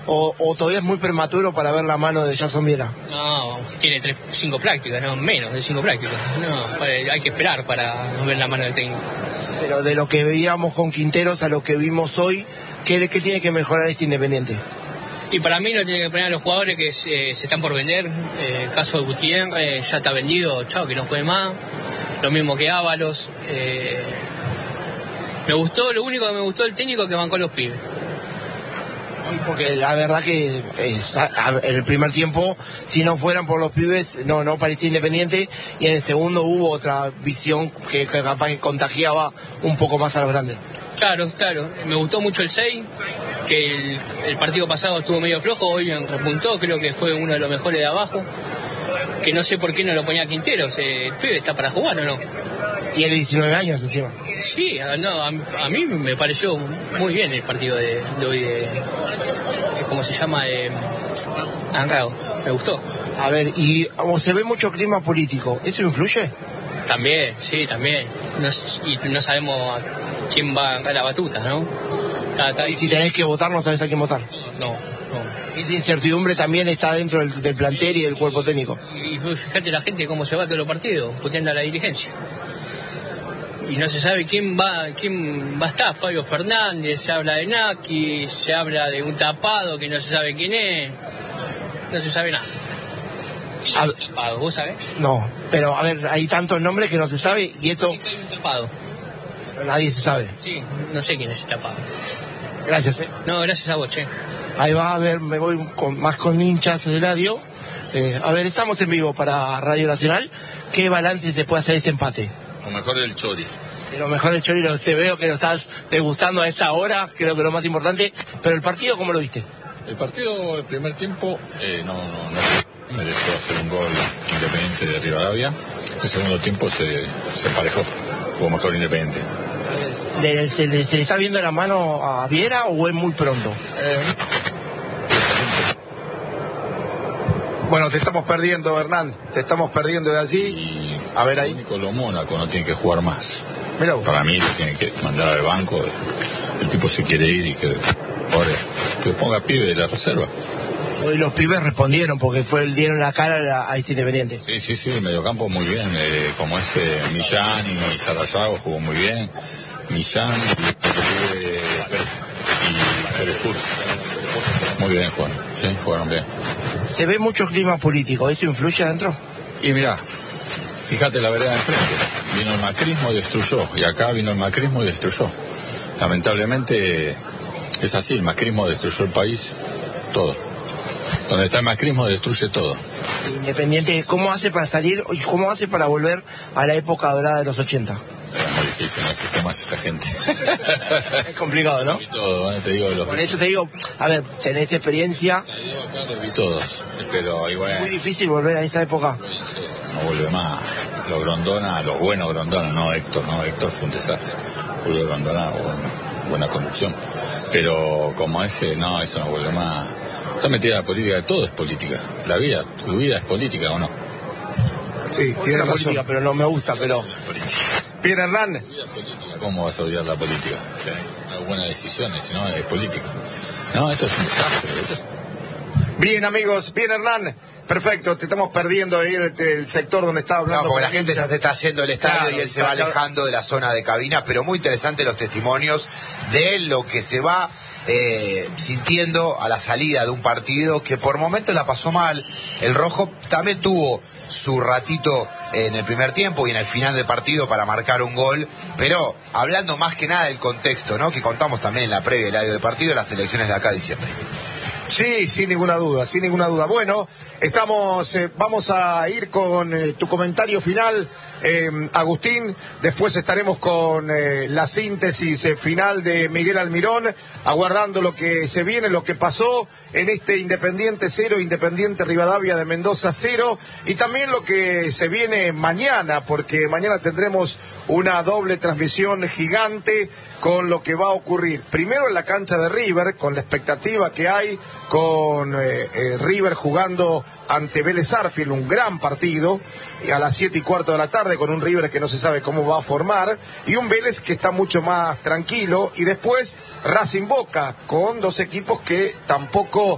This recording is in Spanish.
¿O todavía es muy prematuro para ver la mano de Jason Viera? No, tiene 5 prácticas, no, menos de 5 prácticas. No, hay que esperar para ver la mano del técnico. Pero de lo que veíamos con Quinteros a lo que vimos hoy, ¿qué tiene que mejorar este Independiente? Y para mí no tiene que poner a los jugadores que se están por vender. El caso de Gutiérrez ya está vendido, chao, que no juegue más. Lo mismo que Ábalos. Lo único que me gustó del técnico es que bancó a los pibes. Porque la verdad que en el primer tiempo, si no fueran por los pibes, no parecía Independiente, y en el segundo hubo otra visión que capaz que contagiaba un poco más a los grandes. Claro, me gustó mucho el 6, que el partido pasado estuvo medio flojo, hoy repuntó, creo que fue uno de los mejores de abajo, que no sé por qué no lo ponía Quinteros, el pibe está para jugar o no. Tiene 19 años encima. Sí, no, a mí me pareció muy bien el partido de hoy ¿cómo se llama? Andrado, me gustó. A ver, y se ve mucho clima político, ¿eso influye? También, sí, también. Y no sabemos a quién va a agarrar la batuta, ¿no? Y si tenés que votar, no sabés a quién votar. No. Esa incertidumbre también está dentro del plantel y del cuerpo técnico. Y fíjate la gente cómo se va a todos los partidos, puteando a la dirigencia. Y no se sabe quién va a estar. Fabio Fernández, se habla de Naki, se habla de un tapado que no se sabe quién es. No se sabe nada. Tapado, ¿vos sabés? No, pero a ver, hay tantos nombres que no se sabe y eso... Sí, hay un tapado. Nadie se sabe. Sí, no sé quién es el tapado. Gracias, No, gracias a vos, che. Ahí va, a ver, me voy más con hinchas de radio. A ver, estamos en vivo para Radio Nacional. ¿Qué balance se puede hacer de ese empate? Lo mejor del Chori. Lo mejor del Chori, te veo que lo estás degustando a esta hora, creo que lo más importante. Pero el partido, ¿cómo lo viste? El partido, el primer tiempo, no mereció hacer un gol Independiente de Rivadavia. El segundo tiempo se emparejó, jugó mejor Independiente. ¿Se le está viendo la mano a Viera o es muy pronto? Bueno, te estamos perdiendo, Hernán. Te estamos perdiendo de allí. Y a ver ahí. Nicolás Mónaco no tiene que jugar más. Mirá. Para mí lo tiene que mandar al banco. El tipo se quiere ir y que ponga pibe de la reserva. Hoy los pibes respondieron porque dieron la cara a este Independiente. Sí, el mediocampo muy bien. Como ese Millán y Sarrayago jugó muy bien. Millán y Pérez Curso. Muy bien jugaron bien. Se ve mucho clima político, ¿eso influye adentro? Y mirá, fíjate la vereda de enfrente. Vino el macrismo y destruyó. Y acá vino el macrismo y destruyó. Lamentablemente es así, el macrismo destruyó el país, todo. Donde está el macrismo destruye todo. Independiente, ¿cómo hace para salir y cómo hace para volver a la época dorada de los 80? Es muy difícil, no existe más esa gente. Es complicado, ¿no? Vi todo, te digo. Por eso te digo, a ver, tenés experiencia. Acá los vi todos, pero igual. Es muy difícil volver a esa época. No vuelve más. Los Grondona, los buenos Grondona, no Héctor fue un desastre. Julio Grondona, buena conducción. Pero como ese, no, eso no vuelve más. Está metida la política, todo es política. Tu vida es política, ¿o no? Sí, tiene razón. Política, pero no me gusta, pero... Bien, Hernán. ¿Cómo vas a odiar la política? Hay buenas decisiones, si no es política. No, esto es un desastre. Bien, amigos, bien, Hernán. Perfecto, te estamos perdiendo ahí el sector donde estaba hablando. No, porque la gente ya se está yendo del estadio, claro, y él se va alejando de la zona de cabina, pero muy interesante los testimonios de lo que se va sintiendo a la salida de un partido que por momentos la pasó mal. El Rojo también tuvo su ratito en el primer tiempo y en el final del partido para marcar un gol, pero hablando más que nada del contexto, ¿no? Que contamos también en la previa del audio del partido, las elecciones de acá de diciembre. Sí, sin ninguna duda. Bueno, vamos a ir con tu comentario final, Agustín. Después estaremos con la síntesis final de Miguel Almirón, aguardando lo que se viene, lo que pasó en este Independiente 0, Independiente Rivadavia de Mendoza 0, y también lo que se viene mañana, porque mañana tendremos una doble transmisión gigante con lo que va a ocurrir. Primero en la cancha de River, con la expectativa que hay, con River jugando ante Vélez Sarsfield, un gran partido, a las 7:15 de la tarde, con un River que no se sabe cómo va a formar, y un Vélez que está mucho más tranquilo, y después Racing Boca, con dos equipos que tampoco